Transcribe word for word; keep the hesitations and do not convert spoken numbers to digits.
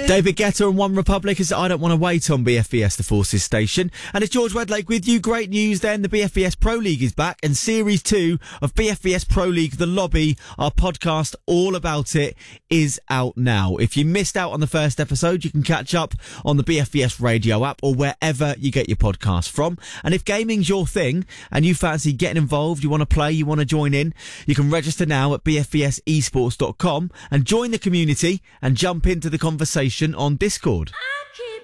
David Guetta and One Republic is I Don't Want to Wait on B F B S The Forces station. And it's George Wedlake with you. Great news then. The B F B S Pro League is back and Series two of B F B S Pro League The Lobby, our podcast all about it, is out now. If you missed out on the first episode, you can catch up on the B F B S radio app or wherever you get your podcast from. And if gaming's your thing and you fancy getting involved, you want to play, you want to join in, you can register now at b f b s esports dot com and join the community and jump into the conversation on Discord.